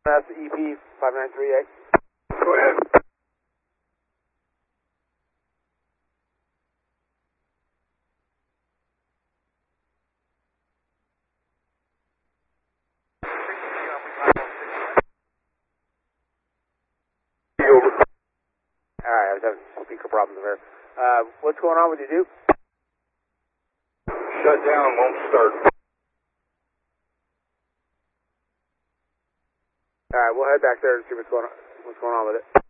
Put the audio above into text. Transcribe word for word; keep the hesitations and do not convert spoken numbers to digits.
That's E P five nine three eight. Go ahead. Alright, I was having speaker problems there. Uh, what's going on with your Duke? Shut down, won't start. Alright, we'll head back there and see what's going on, what's going on with it.